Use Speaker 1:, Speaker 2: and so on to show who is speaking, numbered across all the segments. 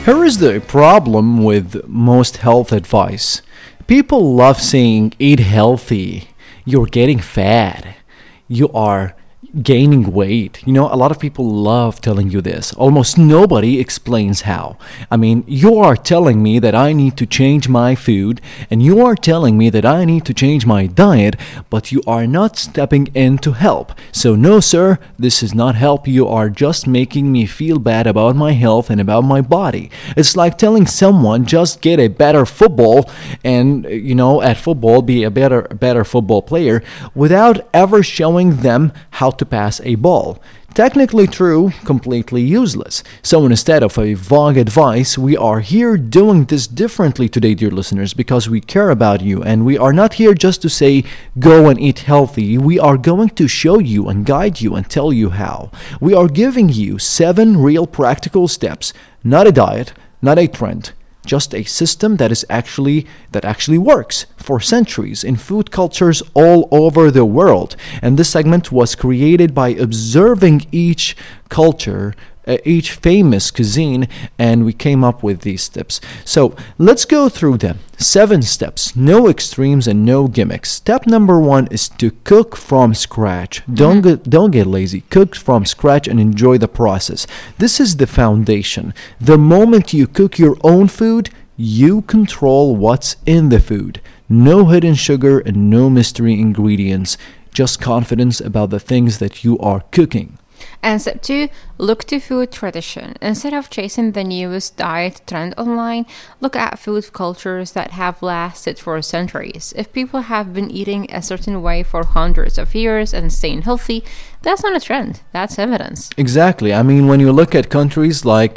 Speaker 1: Here is the problem with most health advice. People love saying eat healthy, you're getting fat, you are gaining weight. A lot of people love telling you this. Almost nobody explains how. I mean, you are telling me that I need to change my food, and you are telling me that I need to change my diet, but you are not stepping in to help. So, no, sir, this is not help. You are just making me feel bad about my health and about my body. It's like telling someone just get a better football and, at football, be a better football player without ever showing them how to pass a ball. Technically true, completely useless. So instead of a vague advice, we are here doing this differently today, dear listeners, because we care about you, and we are not here just to say, go and eat healthy. We are going to show you and guide you and tell you how. We are giving you 7 real practical steps, not a diet, not a trend, just a system that actually works for centuries in food cultures all over the world. And this segment was created by observing each culture, each famous cuisine, and we came up with these tips. So let's go through them. 7 steps, no extremes and no gimmicks. Step number 1 is to cook from scratch. Don't get lazy. Cook from scratch and enjoy the process. This is the foundation. The moment you cook your own food, you control what's in the food. No hidden sugar and no mystery ingredients. Just confidence about the things that you are cooking.
Speaker 2: And step 2, look to food tradition. Instead of chasing the newest diet trend online, look at food cultures that have lasted for centuries. If people have been eating a certain way for hundreds of years and staying healthy, that's not a trend. That's evidence.
Speaker 1: Exactly. I mean, when you look at countries like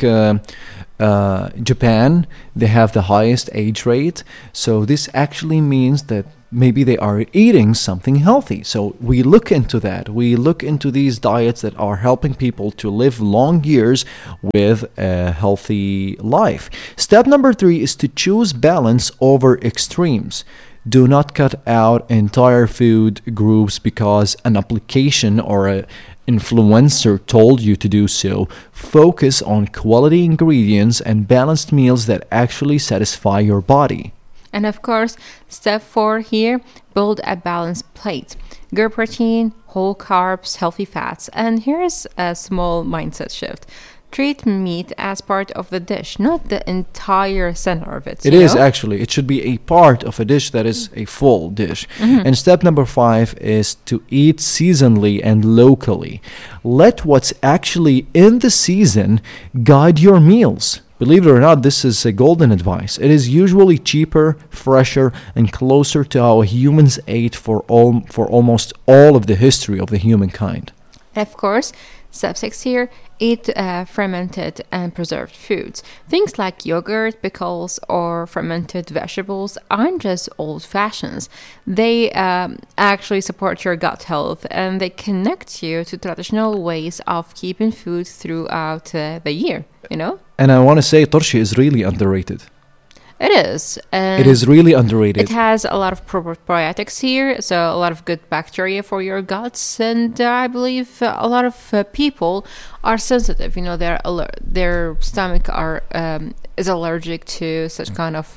Speaker 1: Japan, they have the highest age rate. So this actually means that maybe they are eating something healthy. So we look into that. We look into these diets that are helping people to live long years with a healthy life. Step number 3 is to choose balance over extremes. Do not cut out entire food groups because an application or an influencer told you to do so. Focus on quality ingredients and balanced meals that actually satisfy your body.
Speaker 2: And of course, step 4 here, build a balanced plate. Good protein, whole carbs, healthy fats. And here's a small mindset shift. Treat meat as part of the dish, not the entire center of it.
Speaker 1: It is actually. It should be a part of a dish that is a full dish. And step number 5 is to eat seasonally and locally. Let what's actually in the season guide your meals. Believe it or not, this is a golden advice. It is usually cheaper, fresher, and closer to how humans ate for almost all of the history of the humankind.
Speaker 2: Of course, step 6 here, eat fermented and preserved foods. Things like yogurt, pickles, or fermented vegetables aren't just old fashions. They actually support your gut health, and they connect you to traditional ways of keeping food throughout the year,
Speaker 1: And I want to say Torshi is really underrated.
Speaker 2: It is.
Speaker 1: It is really underrated.
Speaker 2: It has a lot of probiotics here, so a lot of good bacteria for your guts, and I believe a lot of people are sensitive. Their stomach is allergic to such kind of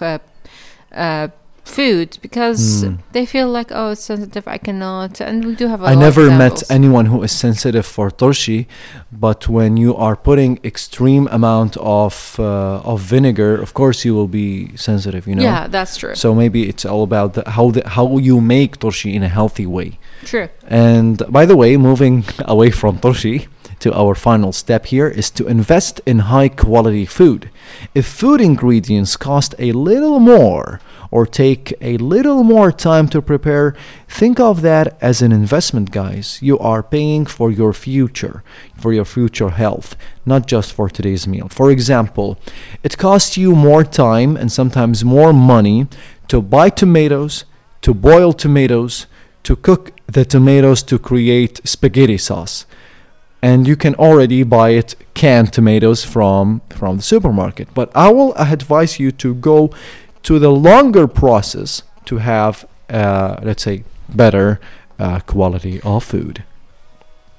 Speaker 2: food because they feel like, oh, it's sensitive, I cannot. And we do have a lot of
Speaker 1: never
Speaker 2: examples.
Speaker 1: met anyone who is sensitive for torshi, but when you are putting extreme amount of vinegar, of course you will be sensitive,
Speaker 2: Yeah, that's true.
Speaker 1: So maybe it's all about how you make torshi in a healthy way.
Speaker 2: True.
Speaker 1: And by the way, moving away from torshi to our final step here is to invest in high quality food. If food ingredients cost a little more or take a little more time to prepare, think of that as an investment, guys. You are paying for your future health, not just for today's meal. For example, it costs you more time and sometimes more money to buy tomatoes, to boil tomatoes, to cook the tomatoes to create spaghetti sauce. And you can already buy it canned tomatoes from the supermarket. But I will advise you to go to the longer process to have, let's say, better quality of food.